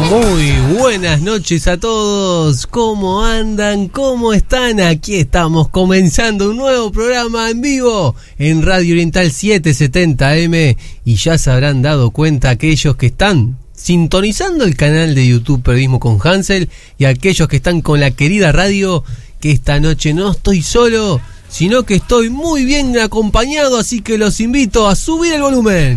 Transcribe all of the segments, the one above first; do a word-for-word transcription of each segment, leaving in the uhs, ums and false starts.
Muy buenas noches a todos, ¿cómo andan? ¿Cómo están? Aquí estamos comenzando un nuevo programa en vivo en Radio Oriental setecientos setenta eme y ya se habrán dado cuenta aquellos que están sintonizando el canal de YouTube Periodismo con Hansel y aquellos que están con la querida radio, que esta noche no estoy solo, sino que estoy muy bien acompañado, así que los invito a subir el volumen.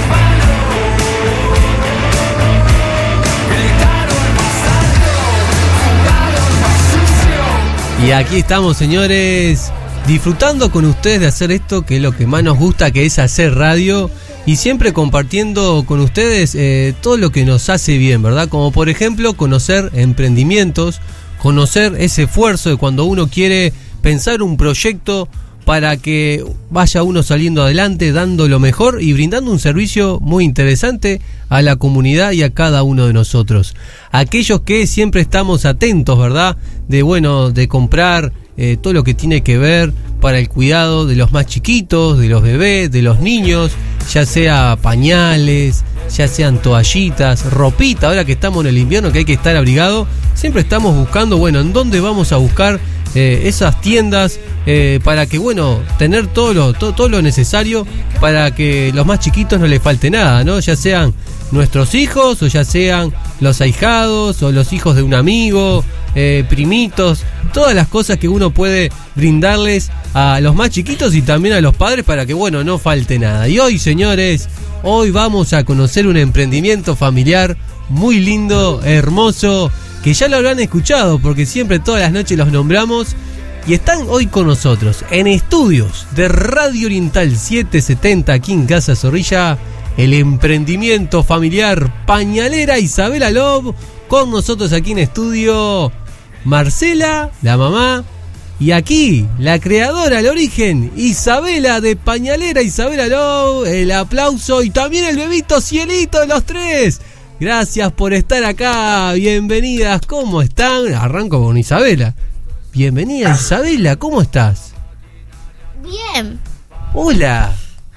Y aquí estamos, señores, disfrutando con ustedes de hacer esto, que es lo que más nos gusta, que es hacer radio, y siempre compartiendo con ustedes eh, todo lo que nos hace bien, ¿verdad? Como por ejemplo conocer emprendimientos, conocer ese esfuerzo de cuando uno quiere pensar un proyecto para que vaya uno saliendo adelante, dando lo mejor y brindando un servicio muy interesante a la comunidad y a cada uno de nosotros. Aquellos que siempre estamos atentos, ¿verdad? De bueno, de comprar eh, todo lo que tiene que ver para el cuidado de los más chiquitos, de los bebés, de los niños, ya sea pañales, ya sean toallitas, ropita, ahora que estamos en el invierno que hay que estar abrigado, siempre estamos buscando, bueno, ¿en dónde vamos a buscar eh, esas tiendas eh, para que, bueno, tener todo lo, todo, todo lo necesario para que los más chiquitos no les falte nada, ¿no? Ya sean nuestros hijos o ya sean los ahijados o los hijos de un amigo, eh, primitos, todas las cosas que uno puede brindarles a los más chiquitos y también a los padres para que, bueno, no falte nada. Y hoy, señores, hoy vamos a conocer un emprendimiento familiar muy lindo, hermoso, que ya lo habrán escuchado porque siempre todas las noches los nombramos y están hoy con nosotros en estudios de Radio Oriental setecientos setenta aquí en Casa Zorrilla, el emprendimiento familiar Pañalera Isabela Love, con nosotros aquí en estudio Marcela, la mamá, y aquí la creadora, el origen, Isabela de Pañalera Isabela Love, el aplauso y también el bebito Cielito, los tres. Gracias por estar acá, bienvenidas, ¿cómo están? Arranco con Isabela. Bienvenida Isabela, ¿cómo estás? Bien. Hola.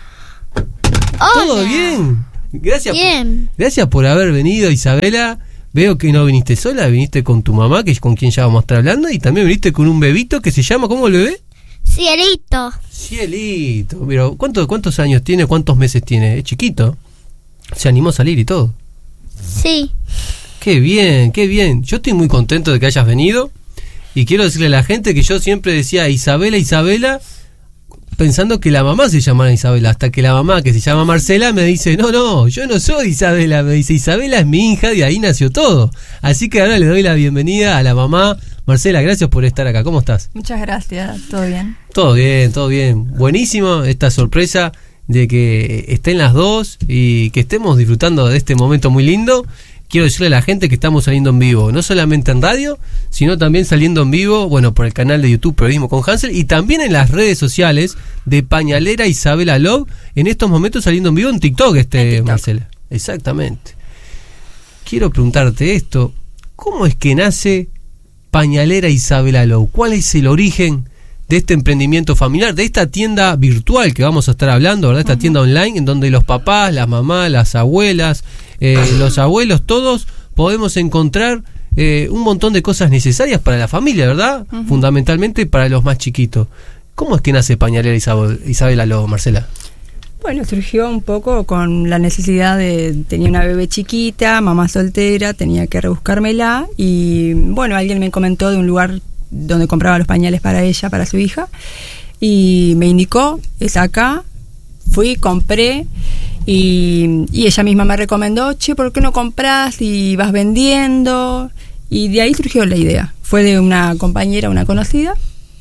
Hola. ¿Todo bien? Gracias. Bien. Por, gracias por haber venido, Isabela. Veo que no viniste sola, viniste con tu mamá, que es con quien ya vamos a estar hablando, y también viniste con un bebito que se llama, ¿cómo el bebé? Cielito. Cielito. Pero ¿cuántos, cuántos años tiene? ¿Cuántos meses tiene? Es chiquito. Se animó a salir y todo. Sí. Qué bien, qué bien. Yo estoy muy contento de que hayas venido y quiero decirle a la gente que yo siempre decía Isabela, Isabela, pensando que la mamá se llamara Isabela, hasta que la mamá, que se llama Marcela, me dice, no, no, yo no soy Isabela, me dice, Isabela es mi hija, de ahí nació todo. Así que ahora le doy la bienvenida a la mamá. Marcela, gracias por estar acá, ¿cómo estás? Muchas gracias, ¿todo bien? Todo bien, todo bien. Buenísimo esta sorpresa de que estén las dos y que estemos disfrutando de este momento muy lindo. Quiero decirle a la gente que estamos saliendo en vivo, no solamente en radio, sino también saliendo en vivo, bueno, por el canal de YouTube Periodismo con Hansel y también en las redes sociales de Pañalera Isabela Love, en estos momentos saliendo en vivo en TikTok, este en TikTok. Marcela. Exactamente. Quiero preguntarte esto, ¿cómo es que nace Pañalera Isabela Love? ¿Cuál es el origen de este emprendimiento familiar, de esta tienda virtual que vamos a estar hablando, ¿verdad? Esta uh-huh. tienda online en donde los papás, las mamás, las abuelas, eh, los abuelos, todos podemos encontrar eh, un montón de cosas necesarias para la familia, ¿verdad? Uh-huh. Fundamentalmente para los más chiquitos. ¿Cómo es que nace Pañalera Isabel, Isabela Love, Marcela? Bueno, surgió un poco con la necesidad de... Tenía una bebé chiquita, mamá soltera, tenía que rebuscármela y, bueno, alguien me comentó de un lugar donde compraba los pañales para ella, para su hija, y me indicó, es acá, fui, compré, y, y ella misma me recomendó, che, ¿por qué no compras y vas vendiendo? Y de ahí surgió la idea, fue de una compañera, una conocida,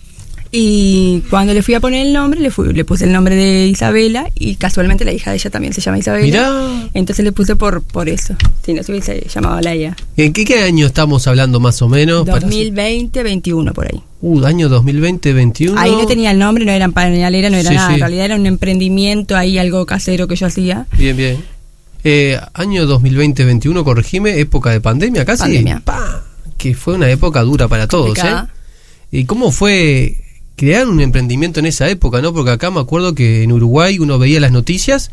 y cuando le fui a poner el nombre, le, fui, le puse el nombre de Isabela, y casualmente la hija de ella también se llama Isabela. Mirá. Entonces le puse por por eso, si no se hubiese llamado Laia. ¿En qué, qué año estamos hablando más o menos? dos mil veinte, veintiuno por ahí. Uh, año dos mil veinte, veintiuno. Ahí no tenía el nombre, no eran pañalera, no era sí, nada, sí. En realidad era un emprendimiento ahí, algo casero que yo hacía. Bien, bien. Eh, año dos mil veinte, veintiuno, corregime, época de pandemia casi. Pandemia. ¡Pah! Que fue una época dura para todos, Complicada. ¿eh? ¿Y cómo fue crear un emprendimiento en esa época, no? Porque acá me acuerdo que en Uruguay uno veía las noticias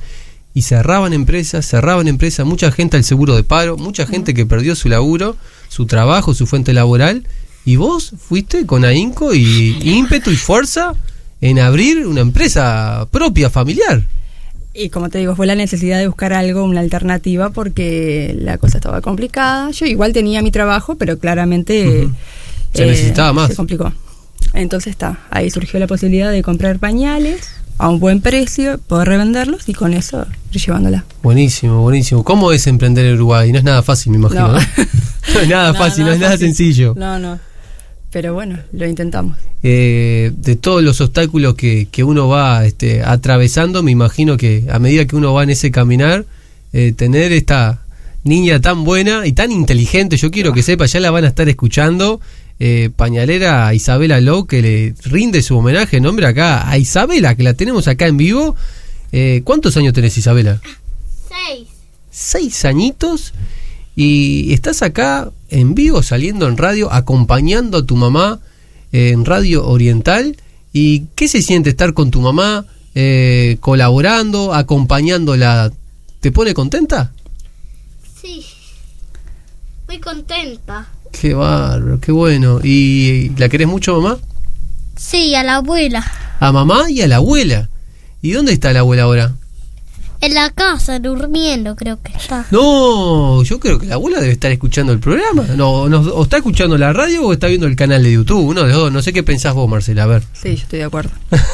y cerraban empresas, cerraban empresas, mucha gente al seguro de paro, mucha gente que perdió su laburo, su trabajo, su fuente laboral, y vos fuiste con ahínco y ímpetu y fuerza en abrir una empresa propia, familiar. Y como te digo, fue la necesidad de buscar algo, una alternativa, porque la cosa estaba complicada. Yo igual tenía mi trabajo, pero claramente Uh-huh. Se eh, necesitaba más. Se complicó. Entonces está, ahí surgió la posibilidad de comprar pañales a un buen precio, poder revenderlos y con eso ir llevándola. Buenísimo, buenísimo. ¿Cómo es emprender en Uruguay? No es nada fácil, me imagino, ¿no? No. No es nada No, fácil, no no es nada fácil. sencillo. No, no. Pero bueno, lo intentamos. Eh, de todos los obstáculos que, que uno va este, atravesando, me imagino que a medida que uno va en ese caminar, eh, tener esta niña tan buena y tan inteligente, yo quiero que sepa, ya la van a estar escuchando, eh, pañalera Isabela Lowe, que le rinde su homenaje, nombre acá a Isabela, que la tenemos acá en vivo. Eh, ¿Cuántos años tenés, Isabela? Seis. Seis añitos. Y estás acá en vivo, saliendo en radio, acompañando a tu mamá eh, en Radio Oriental. ¿Y qué se siente estar con tu mamá, eh, colaborando, acompañándola? ¿Te pone contenta? Sí. Muy contenta. Qué bárbaro, qué bueno. ¿Y la querés mucho, mamá? Sí, a la abuela. A mamá y a la abuela. ¿Y dónde está la abuela ahora? En la casa, durmiendo, creo que está. No, yo creo que la abuela debe estar escuchando el programa. No, no, o está escuchando la radio o está viendo el canal de YouTube. Uno de los dos. No sé qué pensás vos, Marcela. A ver. Sí, yo estoy de acuerdo.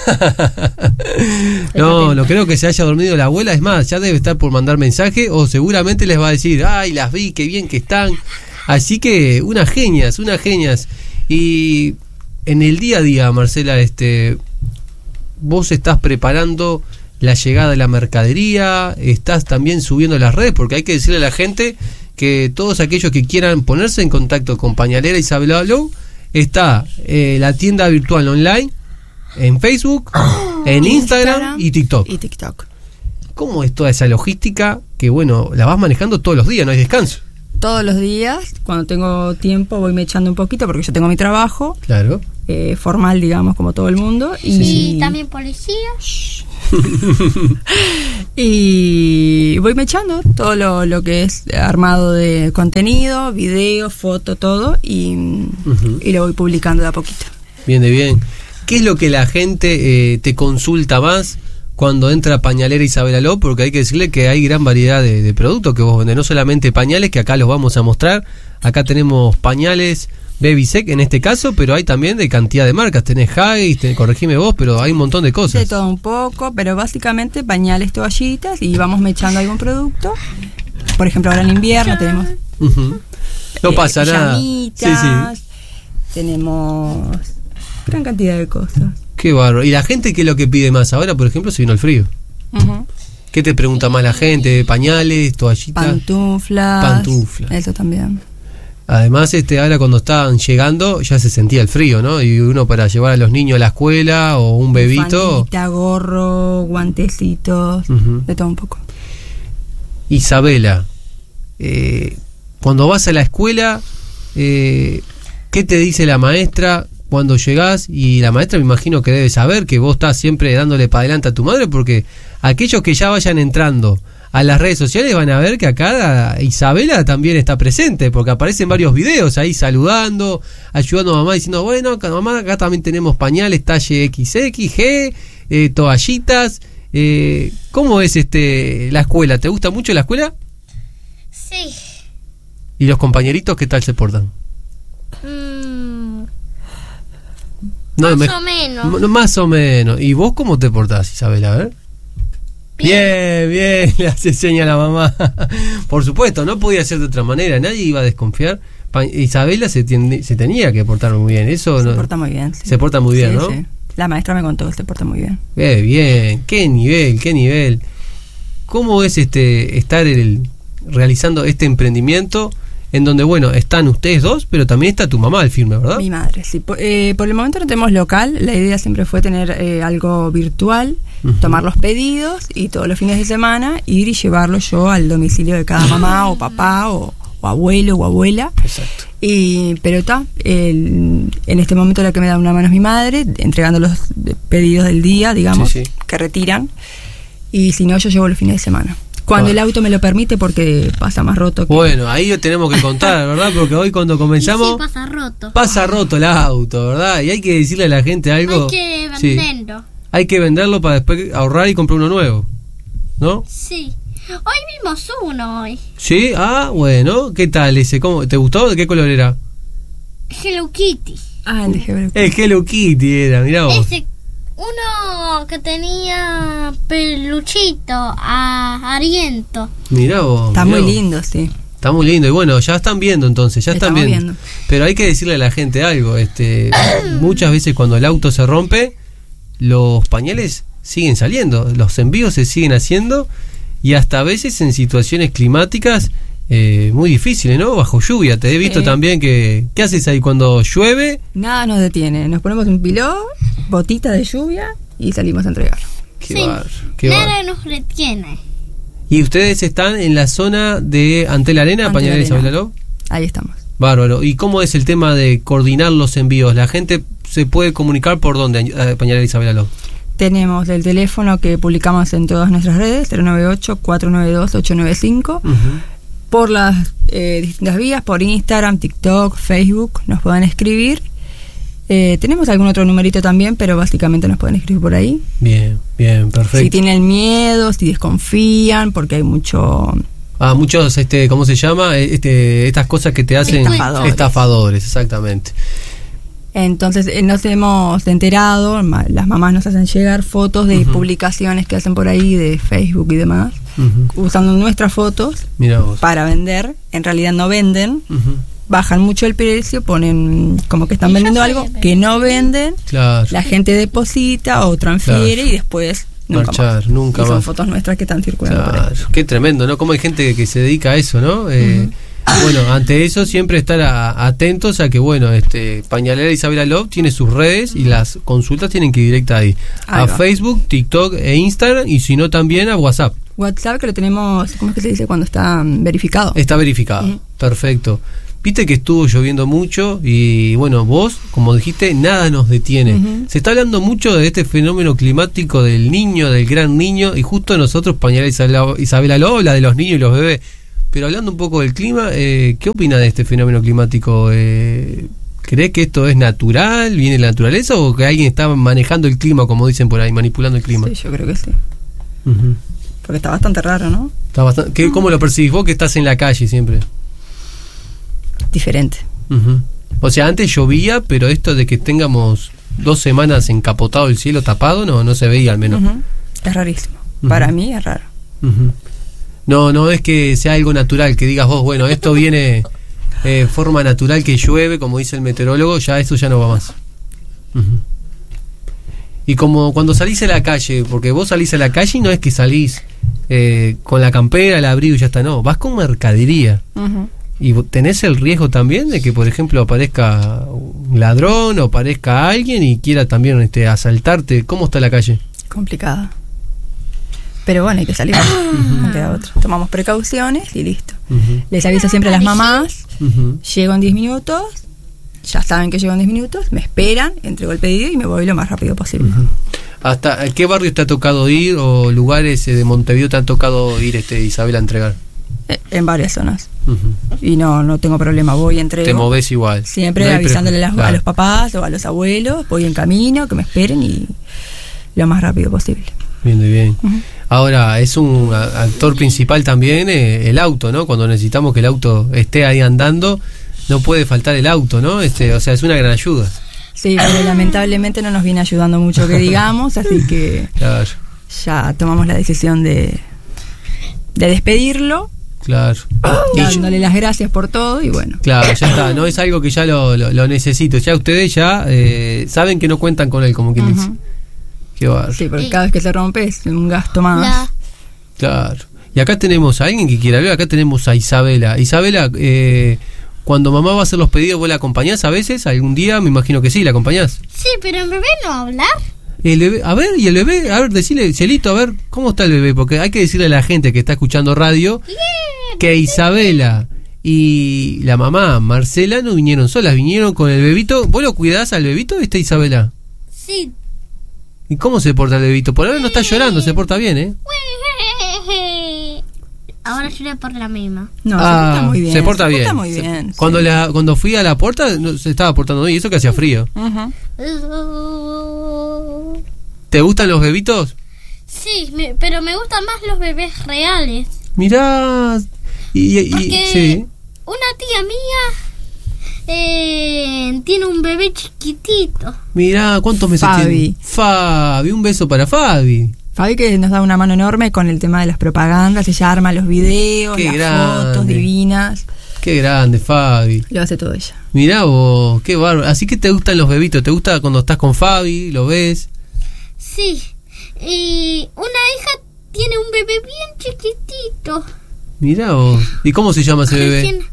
No, no creo que se haya dormido la abuela. Es más, ya debe estar por mandar mensaje o seguramente les va a decir, ay, las vi, qué bien que están. Así que unas genias, unas genias. Y en el día a día, Marcela, este, vos estás preparando la llegada de la mercadería, estás también subiendo las redes, porque hay que decirle a la gente que todos aquellos que quieran ponerse en contacto con Pañalera Isabela Lowe, está eh, la tienda virtual online en Facebook, en Instagram, Instagram y TikTok. Y TikTok. ¿Cómo es toda esa logística que, bueno, la vas manejando todos los días, no hay descanso? Todos los días, cuando tengo tiempo, voy me echando un poquito porque yo tengo mi trabajo Claro. eh, formal, digamos, como todo el mundo. Y, Y también policía. y voy me echando todo lo, lo que es armado de contenido, video, foto, todo, y, Uh-huh. y lo voy publicando de a poquito. Bien, de bien. ¿Qué es lo que la gente eh, te consulta más cuando entra Pañalera Isabela Lowe? Porque hay que decirle que hay gran variedad de, de productos que vos vendés, no solamente pañales, que acá los vamos a mostrar. Acá tenemos pañales Babysec en este caso, pero hay también de cantidad de marcas. Tenés Huggies, tenés, corregime vos, pero hay un montón de cosas. De todo un poco, pero básicamente pañales, toallitas, y vamos mechando algún producto. Por ejemplo, ahora en invierno tenemos Uh-huh. No eh, pasa nada. Sí, pijamitas, sí. tenemos gran cantidad de cosas. Qué bárbaro. ¿Y la gente qué es lo que pide más? Ahora, por ejemplo, se vino el frío. Ujú. ¿Qué te pregunta más la gente? ¿Pañales, toallitas? Pantuflas. Pantuflas. Eso también. Además, este, ahora cuando estaban llegando ya se sentía el frío, ¿no? Y uno para llevar a los niños a la escuela o un bebito. Bufanita, gorro, guantecitos, Ujú. de todo un poco. Isabela, eh, cuando vas a la escuela, eh, ¿qué te dice la maestra cuando llegás? Y la maestra me imagino que debe saber que vos estás siempre dándole para adelante a tu madre, porque aquellos que ya vayan entrando a las redes sociales van a ver que acá Isabela también está presente, porque aparecen varios videos ahí saludando, ayudando a mamá, diciendo, bueno, acá, mamá, acá también tenemos pañales talle equis equis, G, eh, toallitas. Eh, ¿Cómo es este la escuela? ¿Te gusta mucho la escuela? Sí. ¿Y los compañeritos qué tal se portan? Mm, No, más me- o menos. m- Más o menos. ¿Y vos cómo te portás, Isabela? A ver. Bien, bien, le hace seña a la mamá. Por supuesto, no podía ser de otra manera, nadie iba a desconfiar. Pa- Isabela se, tiende- se tenía que portar muy bien, eso Se no- porta muy bien. sí. se porta muy bien, Sí, ¿no? sí. La maestra me contó que se porta muy bien. Eh, bien, qué nivel, qué nivel. ¿Cómo es este estar en el- realizando este emprendimiento en donde, bueno, están ustedes dos, pero también está tu mamá al firme, ¿verdad? Mi madre, sí. Po- eh, por el momento no tenemos local. La idea siempre fue tener eh, algo virtual, Ujú. tomar los pedidos y todos los fines de semana ir y llevarlo yo al domicilio de cada mamá o papá o, o abuelo o abuela. Exacto. Y, pero está, en este momento la que me da una mano es mi madre, entregando los pedidos del día, digamos, Sí, sí. que retiran. y si no, yo llevo los fines de semana. Cuando Ah. el auto me lo permite, porque pasa más roto. Que... Bueno, ahí tenemos que contar, ¿verdad? Porque hoy cuando comenzamos... Y sí, pasa roto. Pasa roto el auto, ¿verdad? Y hay que decirle a la gente algo... Hay que Sí. venderlo. Hay que venderlo para después ahorrar y comprar uno nuevo, ¿no? Sí. Hoy vimos uno hoy. Sí, ah, bueno, ¿qué tal ese? ¿Cómo, ¿te gustó? ¿De qué color era? Hello Kitty. Ah, el de Hebrew. El Hello Kitty era, mirá vos. Ese, uno que tenía peluchito, a Ariento. Mirá vos. Está mirá muy vos. lindo, sí. Está muy lindo. Y bueno, ya están viendo entonces, ya están Estamos viendo. viendo. Pero hay que decirle a la gente algo. este Muchas veces cuando el auto se rompe, los pañales siguen saliendo, los envíos se siguen haciendo y hasta a veces en situaciones climáticas eh, muy difíciles, ¿no? Bajo lluvia. Te he visto Sí. también que... ¿Qué haces ahí cuando llueve? Nada nos detiene. Nos ponemos un pilón, botita de lluvia y salimos a entregarlo. Qué Sí, bar, qué nada bar. nos retiene. Y ustedes están en la zona de Ante la Arena, Ante Pañalera la Isabel Arena. Aló. Ahí estamos. Bárbaro. ¿Y cómo es el tema de coordinar los envíos? ¿La gente se puede comunicar por dónde, eh, Pañalera Isabel Aló? Tenemos el teléfono que publicamos en todas nuestras redes, cero nueve ocho, cuatro nueve dos, ocho nueve cinco. Ujú. Por las eh, distintas vías, por Instagram, TikTok, Facebook, nos pueden escribir. Eh, tenemos algún otro numerito también, pero básicamente nos pueden escribir por ahí. Bien, bien, perfecto. Si tienen miedo, si desconfían, porque hay mucho... Ah, muchos, este, ¿cómo se llama? Este, estas cosas que te hacen Estafadores. estafadores, exactamente. Entonces eh, nos hemos enterado, ma- las mamás nos hacen llegar fotos de Ujú. publicaciones que hacen por ahí, de Facebook y demás, Ujú. usando nuestras fotos Mira vos. para vender. En realidad no venden, Ujú. bajan mucho el precio, ponen como que están Y ya vendiendo sabe algo vender. que no venden, Claro. la gente deposita o transfiere Claro. y después nunca Marchar, más. nunca y son más. fotos nuestras que están circulando por ahí. Claro, qué tremendo, ¿no? Cómo hay gente que se dedica a eso, ¿no? Eh, Bueno, ante eso siempre estar a- atentos a que, bueno, este Pañalera Isabel Aló tiene sus redes y las consultas tienen que ir directa ahí. Ahí A va. Facebook, TikTok e Instagram y si no también a WhatsApp. WhatsApp que lo tenemos, ¿cómo es que se dice cuando está mm, verificado? Está verificado. Ujú. Perfecto. Viste que estuvo lloviendo mucho y bueno, vos, como dijiste, nada nos detiene. Ujú. Se está hablando mucho de este fenómeno climático del niño, del gran niño, y justo nosotros, Pañalera Isabel Isabel Aló, habla de los niños y los bebés. Pero hablando un poco del clima, eh, ¿qué opina de este fenómeno climático? Eh, ¿Cree que esto es natural, viene de la naturaleza o que alguien está manejando el clima, como dicen por ahí, manipulando el clima? Sí, yo creo que sí. Ujú. Porque está bastante raro, ¿no? Está bastante, ¿qué- ¿Cómo lo percibís vos que estás en la calle siempre? Diferente. Ujú. O sea, antes llovía, pero esto de que tengamos dos semanas encapotado el cielo tapado, no no se veía al menos. Ujú. Es rarísimo. Ujú. Para mí es raro. Ujú. No, no es que sea algo natural, que digas vos, bueno, esto viene eh, forma natural que llueve, como dice el meteorólogo, ya esto ya no va más. Ujú. Y como cuando salís a la calle, porque vos salís a la calle y no es que salís eh, con la campera, el abrigo y ya está, no, vas con mercadería. Ujú. ¿Y vos tenés el riesgo también de que, por ejemplo, aparezca un ladrón o aparezca alguien y quiera también este, asaltarte? ¿Cómo está la calle? Complicada. Pero bueno, hay que salir. No queda otra. Tomamos precauciones y listo. Ujú, Les aviso siempre a las mamás. ujú. Llego en diez minutos. Ya saben que llego en diez minutos. Me esperan, entrego el pedido y me voy lo más rápido posible. ¿Hasta a qué barrio te ha tocado ir o lugares eh, de Montevideo te han tocado ir, este Isabel, a entregar? Eh, En varias zonas. Ujú. Y no, no tengo problema. Voy, entrego. Te moves igual. Siempre No hay avisándole a, las- preju- claro. a los papás o a los abuelos. Voy en camino, que me esperen y lo más rápido posible. Bien, muy bien. Ujú. Ahora, es un a- actor principal también eh, el auto, ¿no? Cuando necesitamos que el auto esté ahí andando, no puede faltar el auto, ¿no? Este, o sea, es una gran ayuda. Sí, pero lamentablemente no nos viene ayudando mucho que digamos, así que Claro, ya tomamos la decisión de, de despedirlo, claro. Y yo- dándole las gracias por todo y bueno. Claro, ya está, no es algo que ya lo, lo, lo necesito. Ya ustedes ya eh, saben que no cuentan con él, como quien dice. Ujú. Qué bárbaro. Sí, porque cada vez que se rompe es un gasto más. La, Claro. Y acá tenemos a alguien que quiera ver, acá tenemos a Isabela. Isabela, eh, cuando mamá va a hacer los pedidos, ¿vos la acompañás a veces? ¿Algún día? Me imagino que sí, la acompañás. sí, pero en bebé no hablar. El bebé, a ver, y el bebé, a ver, decirle, Celito, a ver, ¿cómo está el bebé? Porque hay que decirle a la gente que está escuchando radio que Isabela y la mamá Marcela no vinieron solas, vinieron con el bebito. ¿Vos lo cuidás al bebito, viste, Isabela? Sí. ¿Y cómo se porta el bebito? Por ahora no está llorando, se porta bien, ¿eh? Bueno, Ahora lloré por la misma. No, Ah, se porta muy bien. Se porta bien. porta muy Se- bien. sí. Cuando, la, cuando fui a la puerta, no, se estaba portando bien. Y eso que hacía frío. Ujú. ¿Te gustan los bebitos? Sí, me- pero me gustan más los bebés reales. Mirá. Y, y- Porque sí. una tía mía eh, tiene un bebé chiquitito. Mirá, ¿cuántos meses Fabi. tiene? Fabi, un beso para Fabi. Fabi que nos da una mano enorme con el tema de las propagandas, ella arma los videos, Qué las grande. fotos divinas, Qué grande, Fabi. lo hace todo ella. Mirá vos, qué bárbaro. Así que te gustan los bebitos, ¿te gusta cuando estás con Fabi, lo ves? Sí. Y una hija tiene un bebé bien chiquitito. Mirá vos. ¿Y cómo se llama ese bebé? Recién-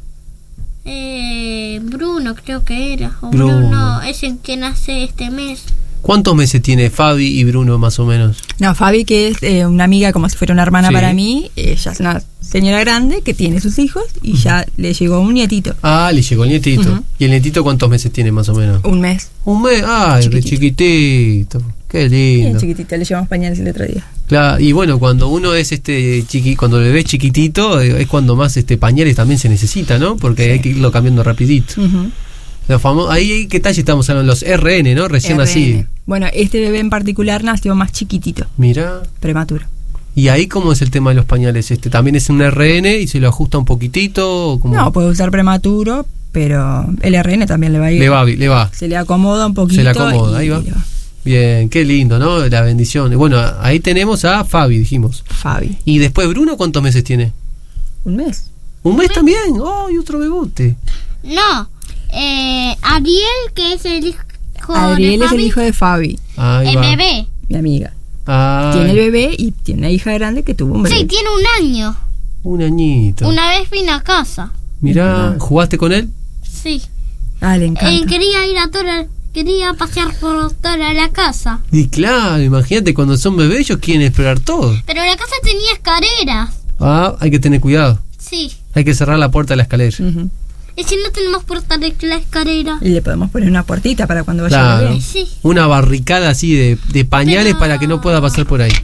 Eh, Bruno creo que era. O Bruno. Bruno. es el que nace este mes. ¿Cuántos meses tiene Fabi y Bruno más o menos? No, Fabi que es eh, una amiga como si fuera una hermana Sí. para mí, ella es una señora grande que tiene sus hijos y ya le llegó un nietito, Ah, le llegó el nietito. Ujú. ¿Y el nietito cuántos meses tiene más o menos? un mes. Un mes. Ay, re chiquitito. Qué Bien lindo. chiquitito, le llevamos pañales el otro día. Claro, y bueno, cuando uno es este chiqui, cuando el bebé es chiquitito, eh, es cuando más este pañales también se necesita, ¿no? Porque hay que irlo cambiando rapidito. Ujú. Los famo- ahí, ¿qué talle estamos hablando? Los R N, ¿no? Recién R N. así. Bueno, este bebé en particular nació más chiquitito, Mira. prematuro. ¿Y ahí cómo es el tema de los pañales? Este también es un R N y se lo ajusta un poquitito. ¿O cómo? No, puede usar prematuro, pero el R N también le va a ir. le va, bi- le va. Se le acomoda un poquito. Se le acomoda, y ahí va. le Bien, qué lindo, ¿no? La bendición. Y bueno, ahí tenemos a Fabi, dijimos. Fabi. Y después Bruno, ¿cuántos meses tiene? Un mes. ¿Un mes también? ¡Oh, y otro bebote! No. Eh, Ariel, que es el hijo Adriel de es el Fabi, hijo de Fabi, Ahí el va. bebé. mi amiga. Ay, Tiene el bebé y tiene una hija grande que tuvo un bebé. Sí, tiene un año. un añito. Una vez vine a casa. Mirá, ¿jugaste con él? Sí. Ah, le Eh, encanta. quería ir a toda, quería pasear por toda la casa. Y claro, imagínate, cuando son bebés ellos quieren explorar todo. Pero la casa tenía escaleras. Ah, hay que tener cuidado. Sí. Hay que cerrar la puerta de la escalera. Ujú. Y si no tenemos puerta de la escalera. Y le podemos poner una puertita para cuando vaya Claro. el bebé. Sí. Una barricada así de, de pañales Pero- para que no pueda pasar por ahí.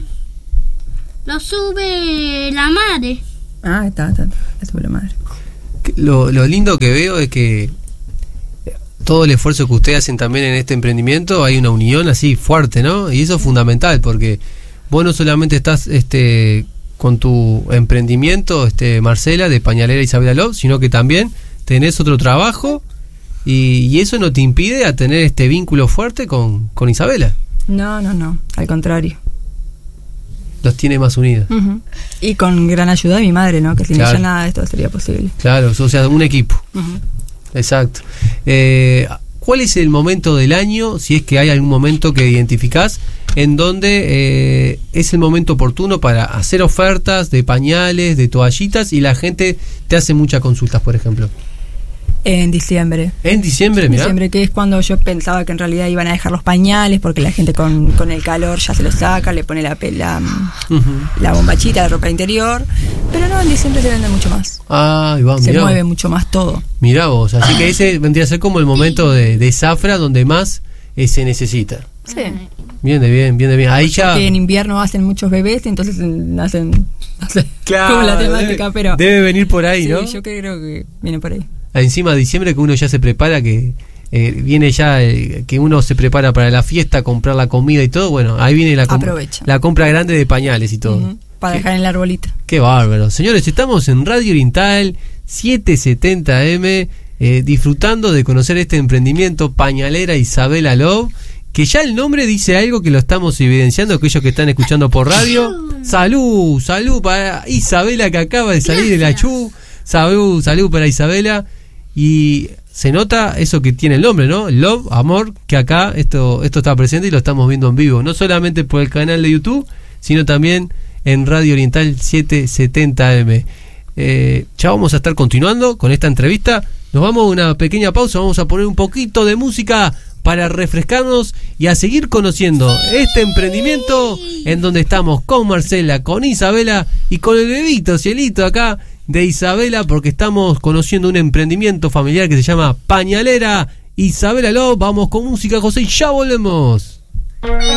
Lo sube la madre. Ah, está, está, está. La sube la madre. Lo, lo lindo que veo es que todo el esfuerzo que ustedes hacen también en este emprendimiento, hay una unión así fuerte, ¿no? Y eso es fundamental porque vos no solamente estás este con tu emprendimiento, este Marcela, de Pañalera Isabela Love, sino que también tenés otro trabajo y, y eso no te impide a tener este vínculo fuerte con, con Isabela. No, no, no. Al contrario. Los tiene más unidos. Ujú. Y con gran ayuda de mi madre, ¿no? Que sin Claro. ella nada de esto sería posible. Claro, o sea, un equipo. Ujú. Exacto. Eh, ¿Cuál es el momento del año, si es que hay algún momento que identificás, en donde eh, es el momento oportuno para hacer ofertas de pañales, de toallitas y la gente te hace muchas consultas, por ejemplo? En diciembre. En diciembre, mirá. Diciembre, que es cuando yo pensaba que en realidad iban a dejar los pañales porque la gente con, con el calor ya se los saca, le pone la, pe- la, Ujú. la bombachita, la ropa interior. Pero no, en diciembre se vende mucho más. Ah, ahí va, Se mirá. mueve mucho más todo. Mirá vos, así que ese vendría a ser como el momento de, de zafra donde más eh, se necesita. Sí. Bien de bien, bien de bien. Ahí ya... Que en invierno hacen muchos bebés, entonces nacen, no sé, como la temática, debe, pero debe venir por ahí, sí, ¿no? yo creo que viene por ahí. Encima de diciembre que uno ya se prepara, que eh, viene ya, eh, que uno se prepara para la fiesta, comprar la comida y todo, bueno, ahí viene la, com- Aprovecha. la compra grande de pañales y todo. Ujú, para Qué- dejar en el arbolito. Qué bárbaro. Señores, estamos en Radio Oriental setecientos setenta M, eh, disfrutando de conocer este emprendimiento Pañalera Isabela Love, que ya el nombre dice algo que lo estamos evidenciando, aquellos que están escuchando por radio. Salud, salud para Isabela que acaba de salir de la Chu. Salud, salud para Isabela. Y se nota eso que tiene el nombre, ¿no? Love, amor, que acá esto, esto está presente y lo estamos viendo en vivo. No solamente por el canal de YouTube, sino también en Radio Oriental setecientos setenta M. Eh, ya vamos a estar continuando con esta entrevista. Nos vamos a una pequeña pausa, vamos a poner un poquito de música para refrescarnos y a seguir conociendo este emprendimiento en donde estamos con Marcela, con Isabela y con el bebito Cielito acá de Isabela, porque estamos conociendo un emprendimiento familiar que se llama Pañalera Isabela Love. Vamos con música, José, y ya volvemos.